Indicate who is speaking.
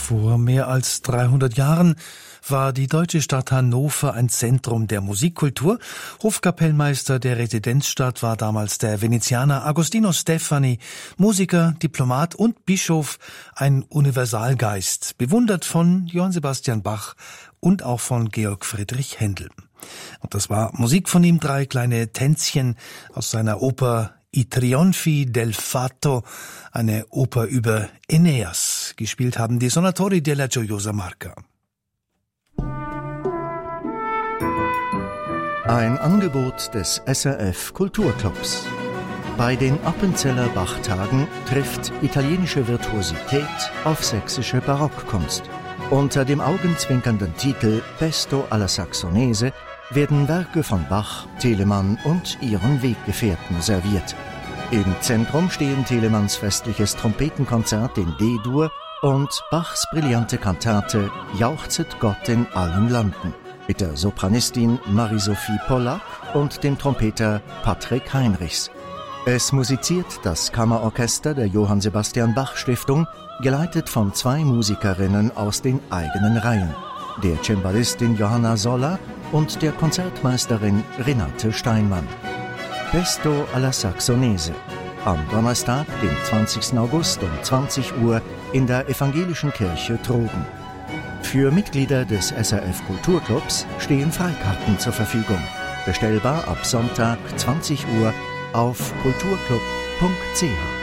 Speaker 1: Vor mehr als 300 Jahren war die deutsche Stadt Hannover ein Zentrum der Musikkultur. Hofkapellmeister der Residenzstadt war damals der Venezianer Agostino Steffani, Musiker, Diplomat und Bischof, ein Universalgeist, bewundert von Johann Sebastian Bach und auch von Georg Friedrich Händel. Und das war Musik von ihm, 3 kleine Tänzchen aus seiner Oper I Trionfi del Fato, eine Oper über Aeneas. Gespielt haben die Sonatori della Gioiosa Marca.
Speaker 2: Ein Angebot des SRF Kulturclubs. Bei den Appenzeller Bachtagen trifft italienische Virtuosität auf sächsische Barockkunst. Unter dem augenzwinkernden Titel Pesto alla Saxonese werden Werke von Bach, Telemann und ihren Weggefährten serviert. Im Zentrum stehen Telemanns festliches Trompetenkonzert in D-Dur und Bachs brillante Kantate Jauchzet Gott in allen Landen mit der Sopranistin Marie-Sophie Pollack und dem Trompeter Patrick Heinrichs. Es musiziert das Kammerorchester der Johann Sebastian Bach Stiftung, geleitet von 2 Musikerinnen aus den eigenen Reihen, der Cembalistin Johanna Soller und der Konzertmeisterin Renate Steinmann. Pesto alla Saxonese. Am Donnerstag, dem 20. August um 20 Uhr in der Evangelischen Kirche Trogen. Für Mitglieder des SRF Kulturclubs stehen Freikarten zur Verfügung. Bestellbar ab Sonntag 20 Uhr auf kulturclub.ch.